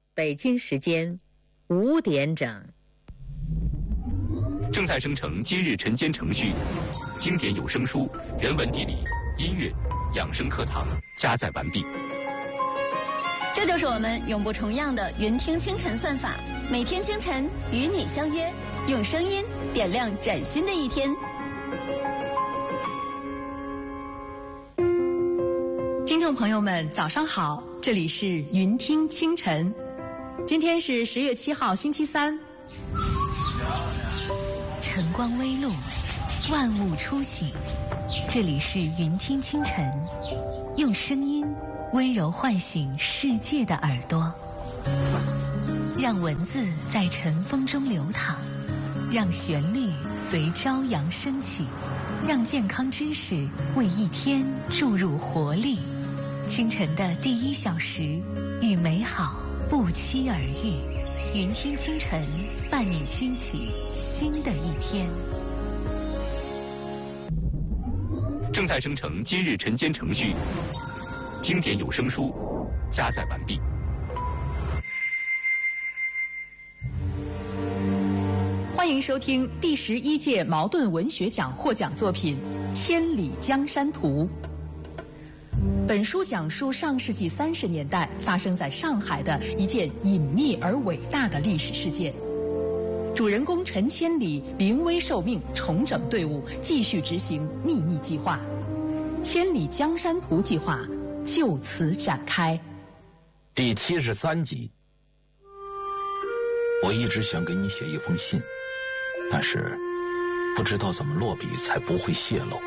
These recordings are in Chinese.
北京时间5点整。 正在生成今日晨间程序，经典有声书、人文地理、音乐、养生课堂加载完毕。 这就是我们永不重样的云听清晨算法，每天清晨与你相约，用声音点亮崭新的一天。 听众朋友们，早上好，这里是云听清晨。今天是10月7号，星期三。 晨光微露，万物初醒。这里是云听清晨，用声音温柔唤醒世界的耳朵，让文字在晨风中流淌，让旋律随朝阳升起，让健康知识为一天注入活力。清晨的第1小时，与美好不期而遇。云听清晨，伴你轻启新的一天。 正在生成今日晨间程序，经典有声书加载完毕。 欢迎收听第11届茅盾文学奖获奖作品《千里江山图》。本书讲述上世纪30年代发生在上海的一件隐秘而伟大的历史事件。主人公陈千里临危受命，重整队伍，继续执行秘密计划。千里江山图计划就此展开。 第73集。我一直想给你写一封信，但是不知道怎么落笔才不会泄露。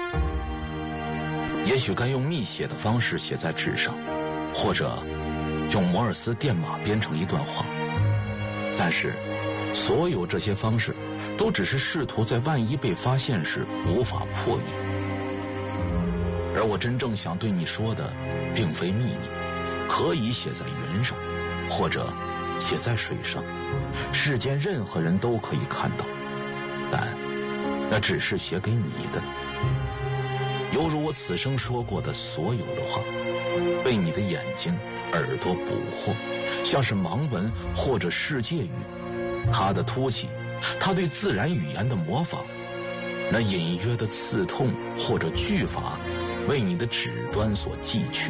也许该用密写的方式写在纸上，或者用摩尔斯电码编成一段话。但是所有这些方式都只是试图在万一被发现时无法破译。而我真正想对你说的并非秘密，可以写在云上，或者写在水上，世间任何人都可以看到，但那只是写给你的。犹如我此生说过的所有的话，被你的眼睛、耳朵捕获，像是盲文或者世界语。它的突起，它对自然语言的模仿，那隐约的刺痛或者句法，为你的指端所记去。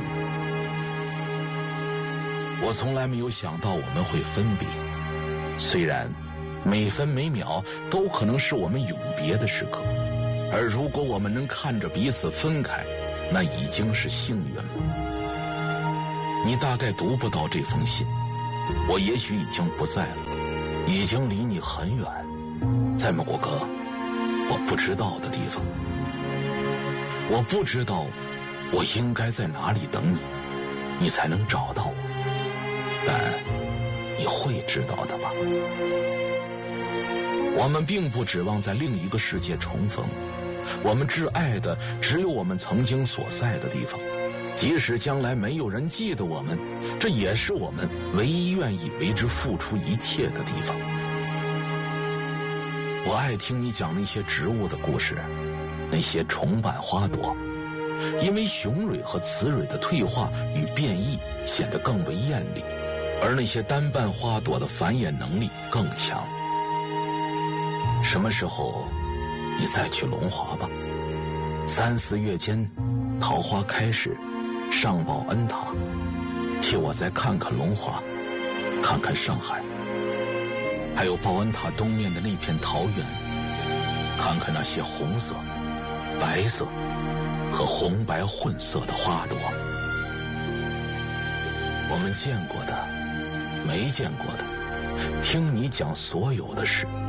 我从来没有想到我们会分别，虽然每分每秒都可能是我们永别的时刻，而如果我们能看着彼此分开，那已经是幸运了。你大概读不到这封信，我也许已经不在了，已经离你很远，在某个我不知道的地方。我不知道我应该在哪里等你，你才能找到我，但你会知道的吧。我们并不指望在另一个世界重逢，我们挚爱的只有我们曾经所在的地方，即使将来没有人记得我们，这也是我们唯一愿意为之付出一切的地方。我爱听你讲那些植物的故事，那些重瓣花朵，因为雄蕊和雌蕊的退化与变异显得更为艳丽，而那些单瓣花朵的繁衍能力更强。什么时候你再去龙华吧，3、4月间桃花开时，上报恩塔，替我再看看龙华，看看上海，还有报恩塔东面的那片桃源，看看那些红色、白色和红白混色的花朵。我们见过的，没见过的，听你讲所有的事。